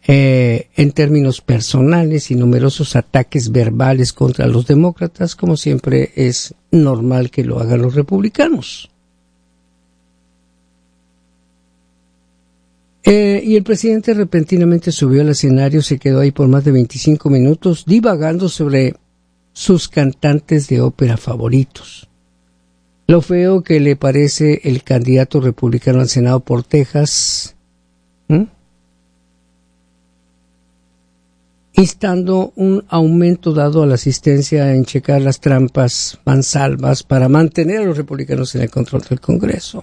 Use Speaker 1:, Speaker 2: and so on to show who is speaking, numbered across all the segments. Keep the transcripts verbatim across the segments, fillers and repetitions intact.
Speaker 1: eh, en términos personales y numerosos ataques verbales contra los demócratas, como siempre es normal que lo hagan los republicanos. Eh, y el presidente repentinamente subió al escenario, se quedó ahí por más de veinticinco minutos divagando sobre sus cantantes de ópera favoritos. Lo feo que le parece el candidato republicano al Senado por Texas, ¿Mm? instando un aumento dado a la asistencia en checar las trampas mansalvas para mantener a los republicanos en el control del Congreso.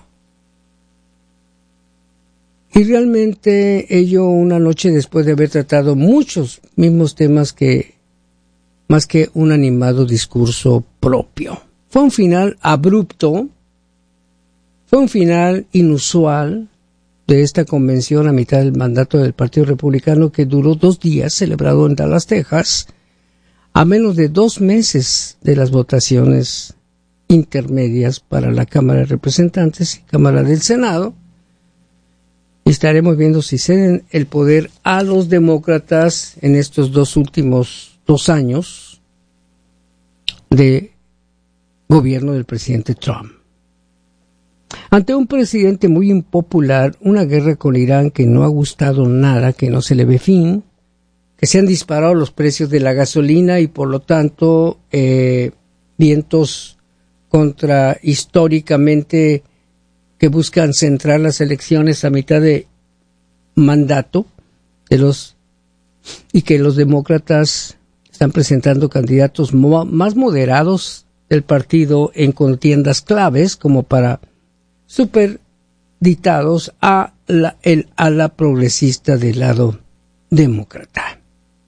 Speaker 1: Y realmente ello una noche después de haber tratado muchos mismos temas que más que un animado discurso propio. Fue un final abrupto, fue un final inusual de esta convención a mitad del mandato del Partido Republicano que duró dos días, celebrado en Dallas, Texas, a menos de dos meses de las votaciones intermedias para la Cámara de Representantes y Cámara del Senado. Y estaremos viendo si ceden el poder a los demócratas en estos dos últimos dos años de gobierno del presidente Trump. Ante un presidente muy impopular, una guerra con Irán que no ha gustado nada, que no se le ve fin, que se han disparado los precios de la gasolina y por lo tanto eh, vientos contra históricamente que buscan centrar las elecciones a mitad de mandato de los y que los demócratas están presentando candidatos mo- más moderados del partido en contiendas claves como para superditados a la, el ala progresista del lado demócrata.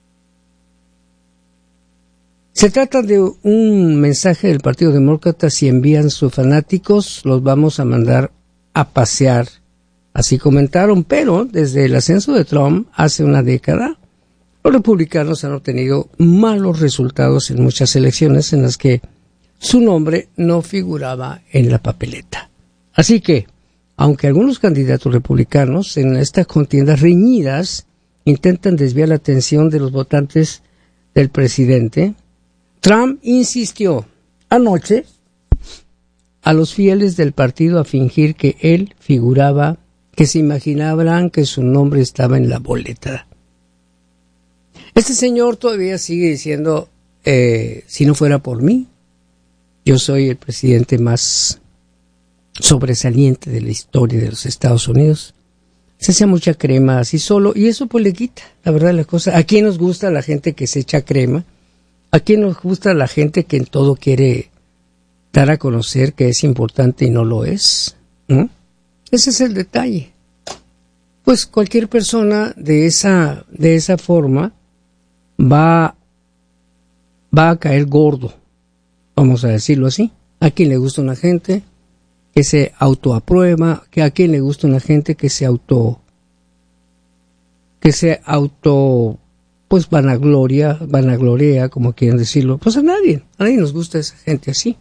Speaker 1: Se trata de un mensaje del Partido Demócrata: si envían sus fanáticos, los vamos a mandar a pasear. Así comentaron, pero desde el ascenso de Trump hace una década, los republicanos han obtenido malos resultados en muchas elecciones en las que su nombre no figuraba en la papeleta. Así que, aunque algunos candidatos republicanos en estas contiendas reñidas intentan desviar la atención de los votantes del presidente, Trump insistió anoche a los fieles del partido a fingir que él figuraba, que se imaginaban que su nombre estaba en la boleta. Este señor todavía sigue diciendo, eh, si no fuera por mí, yo soy el presidente más sobresaliente de la historia de los Estados Unidos. Se echa mucha crema así solo y eso pues le quita, la verdad, la cosa. ¿A quién nos gusta la gente que se echa crema? ¿A quién nos gusta la gente que en todo quiere dar a conocer que es importante y no lo es? ¿Mm? Ese es el detalle. Pues cualquier persona de esa, de esa forma va, va a caer gordo, vamos a decirlo así. ¿A quién le gusta una gente que se autoaprueba? Que ¿a quién le gusta una gente que se auto, que se auto, pues vanagloria, vanagloria, como quieren decirlo? Pues a nadie, a nadie nos gusta esa gente así.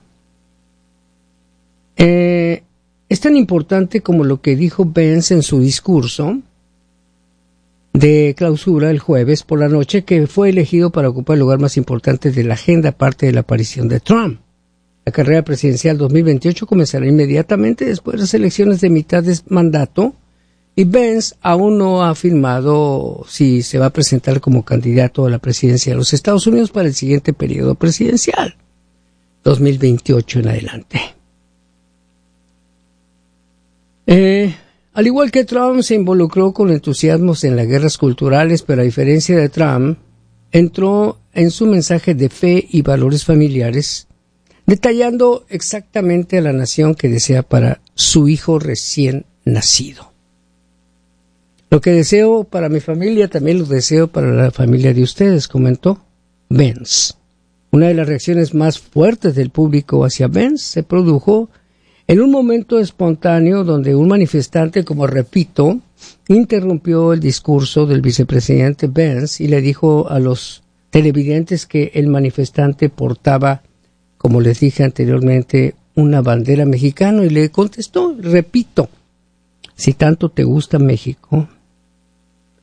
Speaker 1: Eh, es tan importante como lo que dijo Vance en su discurso de clausura el jueves por la noche, que fue elegido para ocupar el lugar más importante de la agenda, aparte de la aparición de Trump. La carrera presidencial dos mil veintiocho comenzará inmediatamente después de las elecciones de mitad de mandato y Vance aún no ha afirmado si se va a presentar como candidato a la presidencia de los Estados Unidos para el siguiente periodo presidencial, dos mil veintiocho en adelante. Eh, al igual que Trump, se involucró con entusiasmos en las guerras culturales, pero a diferencia de Trump, entró en su mensaje de fe y valores familiares, detallando exactamente a la nación que desea para su hijo recién nacido. Lo que deseo para mi familia, también lo deseo para la familia de ustedes, comentó Vance. Una de las reacciones más fuertes del público hacia Vance se produjo en un momento espontáneo donde un manifestante, como repito, interrumpió el discurso del vicepresidente Vance y le dijo a los televidentes que el manifestante portaba, como les dije anteriormente, una bandera mexicana, y le contestó, repito, si tanto te gusta México,